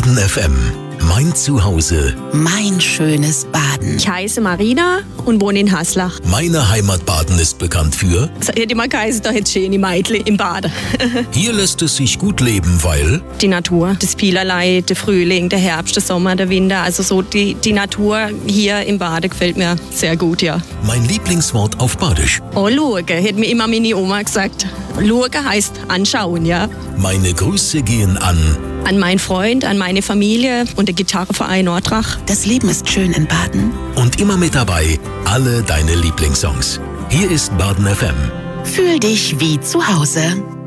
Baden FM. Mein Zuhause. Mein schönes Baden. Ich heiße Marina und wohne in Haslach. Meine Heimat Baden ist bekannt für... Es hätte immer geheißen, da hätte schöne Mädchen im Baden. Hier lässt es sich gut leben, weil... Die Natur, das vielerlei, der Frühling, der Herbst, der Sommer, der Winter. Also so die Natur hier im Baden gefällt mir sehr gut, ja. Mein Lieblingswort auf Badisch. Oh, schauen, hätte mir immer meine Oma gesagt. Schauen heißt anschauen, ja. Meine Grüße gehen an meinen Freund, an meine Familie und der Gitarrenverein Nordrach. Das Leben ist schön in Baden. Und immer mit dabei alle deine Lieblingssongs. Hier ist Baden FM. Fühl dich wie zu Hause.